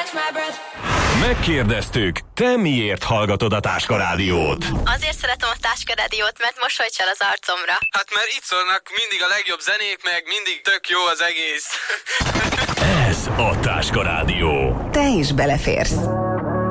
Megkérdeztük, te miért hallgatod a Táska Rádiót? Azért szeretem a Táska Rádiót, mert mosoly csal az arcomra. Hát mert itt szólnak mindig a legjobb zenék, meg mindig tök jó az egész. Ez a Táska Rádió. Te is beleférsz.